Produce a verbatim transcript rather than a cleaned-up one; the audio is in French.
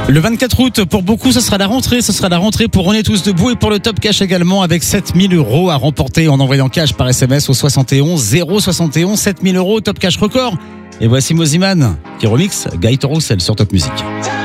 Le vingt-quatre août, pour beaucoup, ce sera la rentrée. Ce sera la rentrée pour On est tous debout et pour le Top Cash également avec sept mille euros à remporter en envoyant cash par S M S au soixante et onze zéro soixante et onze. sept mille euros, Top Cash record. Et voici Moziman qui remixe Gaëtan Roussel sur Top Music.